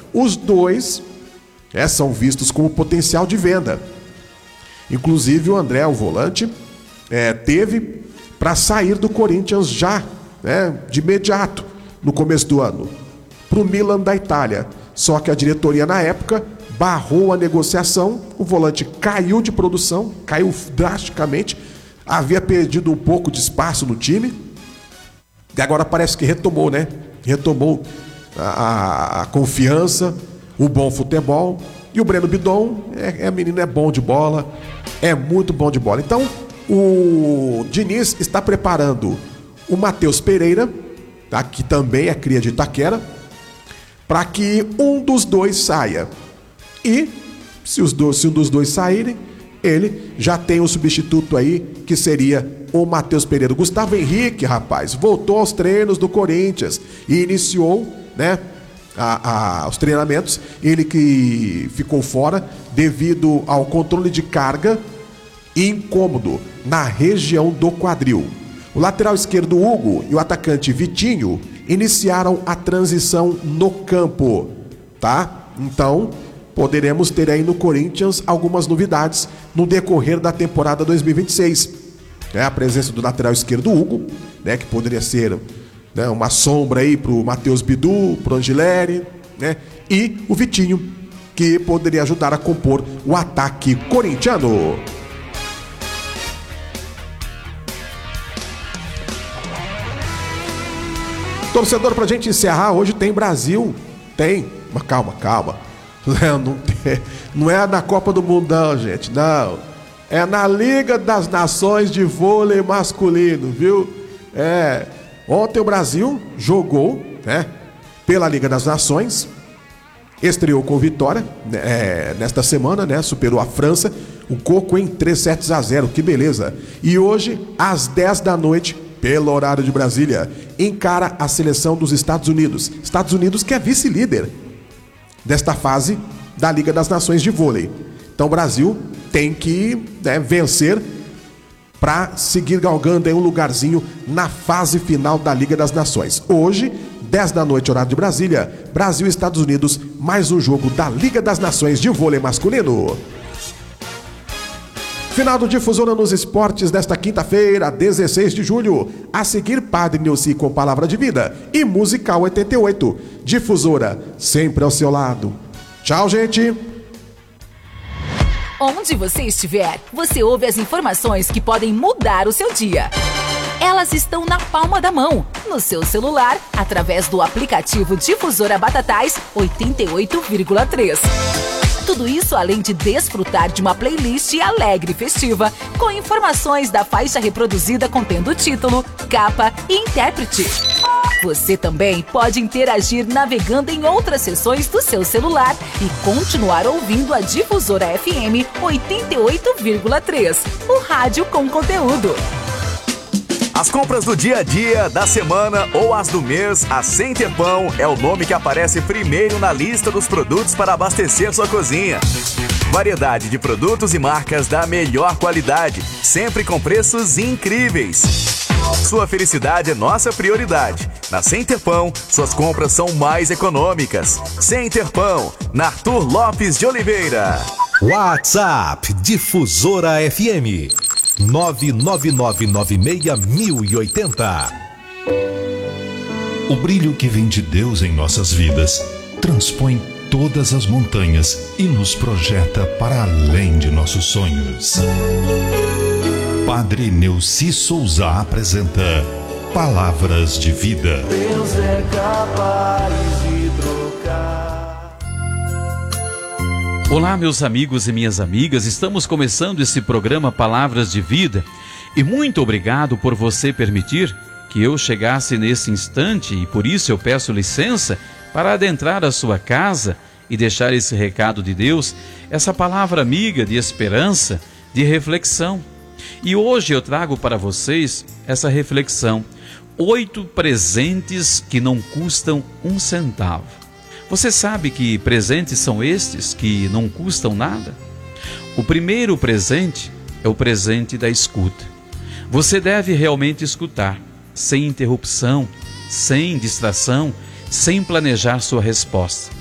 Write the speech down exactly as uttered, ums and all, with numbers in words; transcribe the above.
Os dois é, são vistos como potencial de venda. Inclusive o André, o volante, é, teve para sair do Corinthians já, né, de imediato, no começo do ano, para o Milan da Itália. Só que a diretoria na época barrou a negociação, o volante caiu de produção, caiu drasticamente, havia perdido um pouco de espaço no time, e agora parece que retomou, né? Retomou a, a, a confiança, o bom futebol, e o Breno Bidon é, é menino, é bom de bola, é muito bom de bola. Então, o Diniz está preparando o Matheus Pereira, tá, que também é cria de Itaquera, para que um dos dois saia. E, se, os dois, se um dos dois saírem, ele já tem um substituto aí, que seria o Matheus Pereira. Gustavo Henrique, rapaz, voltou aos treinos do Corinthians e iniciou, né, a, a, os treinamentos. Ele que ficou fora devido ao controle de carga e incômodo na região do quadril. O lateral esquerdo Hugo e o atacante Vitinho iniciaram a transição no campo, tá? Então, poderemos ter aí no Corinthians algumas novidades no decorrer da temporada dois mil e vinte e seis. É a presença do lateral esquerdo Hugo, né, que poderia ser, né, uma sombra aí pro Matheus Bidu, pro Angileri, né? E o Vitinho, que poderia ajudar a compor o ataque corintiano. Torcedor, pra gente encerrar, hoje tem Brasil. Tem, mas calma, calma. Não, tem, não é na Copa do Mundo, não, gente, não. É na Liga das Nações de Vôlei Masculino, viu? É, ontem o Brasil jogou, né, pela Liga das Nações, estreou com vitória, é, nesta semana, né, superou a França, o Coco em três sets a zero, que beleza. E hoje, às dez da noite, pelo horário de Brasília, encara a seleção dos Estados Unidos. Estados Unidos que é vice-líder desta fase da Liga das Nações de Vôlei. Então o Brasil tem que, né, vencer para seguir galgando aí um lugarzinho na fase final da Liga das Nações. Hoje, dez da noite, horário de Brasília, Brasil e Estados Unidos, mais um jogo da Liga das Nações de Vôlei Masculino. Final do Difusora nos Esportes desta quinta-feira, dezesseis de julho. A seguir, Padre Nilce com Palavra de Vida e Musical oitenta e oito. Difusora, sempre ao seu lado. Tchau, gente! Onde você estiver, você ouve as informações que podem mudar o seu dia. Elas estão na palma da mão, no seu celular, através do aplicativo Difusora Batatais oitenta e oito vírgula três. Tudo isso além de desfrutar de uma playlist alegre e festiva, com informações da faixa reproduzida contendo título, capa e intérprete. Você também pode interagir navegando em outras seções do seu celular e continuar ouvindo a Difusora F M oitenta e oito vírgula três, o rádio com conteúdo. As compras do dia a dia, da semana ou as do mês, a Sem Tempão é o nome que aparece primeiro na lista dos produtos para abastecer sua cozinha. Variedade de produtos e marcas da melhor qualidade, sempre com preços incríveis. Sua felicidade é nossa prioridade. Na Sem Tempão, suas compras são mais econômicas. Sem Tempão, na Arthur Lopes de Oliveira. WhatsApp Difusora F M nove nove nove nove seis mil e oitenta. O brilho que vem de Deus em nossas vidas transpõe todas as montanhas e nos projeta para além de nossos sonhos. Padre Nilce Souza apresenta Palavras de Vida. Deus é capaz de trocar. Olá, meus amigos e minhas amigas, estamos começando esse programa Palavras de Vida e muito obrigado por você permitir que eu chegasse nesse instante e por isso eu peço licença para adentrar a sua casa e deixar esse recado de Deus, essa palavra amiga de esperança, de reflexão. E hoje eu trago para vocês essa reflexão, oito presentes que não custam um centavo. Você sabe que presentes são estes que não custam nada? O primeiro presente é o presente da escuta. Você deve realmente escutar, sem interrupção, sem distração, sem planejar sua resposta.